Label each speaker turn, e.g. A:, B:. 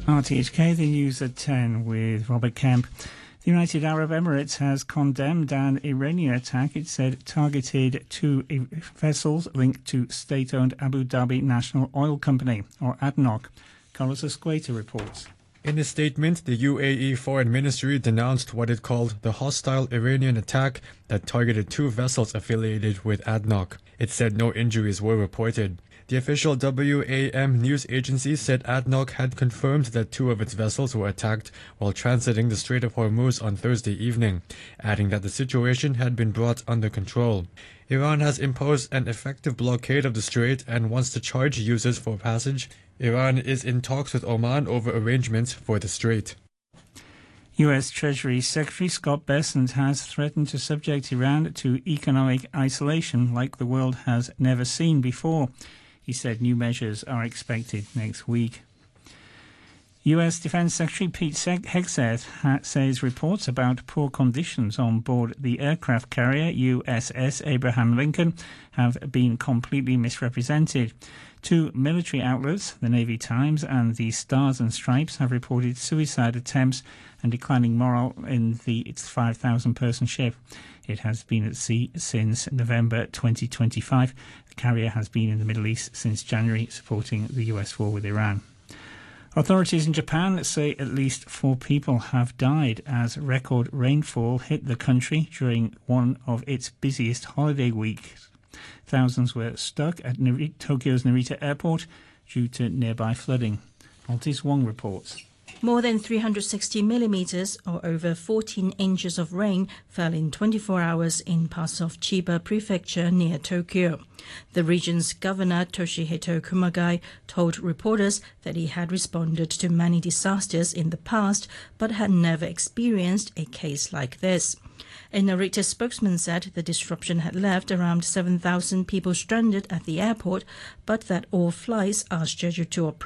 A: RTHK, the news at 10 with Robert Kemp. The United Arab Emirates has condemned an Iranian attack it said targeted two vessels linked to state-owned Abu Dhabi National Oil Company, or ADNOC. Carlos Escueta reports.
B: In a statement, the UAE Foreign Ministry denounced what it called the hostile Iranian attack that targeted two vessels affiliated with ADNOC. It said no injuries were reported. The official WAM news agency said ADNOC had confirmed that two of its vessels were attacked while transiting the Strait of Hormuz on Thursday evening, adding that the situation had been brought under control. Iran has imposed an effective blockade of the strait and wants to charge users for passage. Iran is in talks with Oman over arrangements for the strait.
A: U.S. Treasury Secretary Scott Bessent has threatened to subject Iran to economic isolation like the world has never seen before. He said new measures are expected next week. U.S. Defense Secretary Pete Hegseth says reports about poor conditions on board the aircraft carrier USS Abraham Lincoln have been completely misrepresented. Two military outlets, the Navy Times and the Stars and Stripes, have reported suicide attempts and declining morale in its 5,000-person ship. It has been at sea since November 2025. The carrier has been in the Middle East since January, supporting the US war with Iran. Authorities in Japan say at least 4 people have died as record rainfall hit the country during one of its busiest holiday weeks. Thousands were stuck at Tokyo's Narita Airport due to nearby flooding. Maltese Wong reports.
C: More than 360 millimeters, or over 14 inches of rain, fell in 24 hours in parts of Chiba Prefecture near Tokyo. The region's governor, Toshihito Kumagai, told reporters that he had responded to many disasters in the past, but had never experienced a case like this. A Narita spokesman said the disruption had left around 7,000 people stranded at the airport, but that all flights are scheduled to operate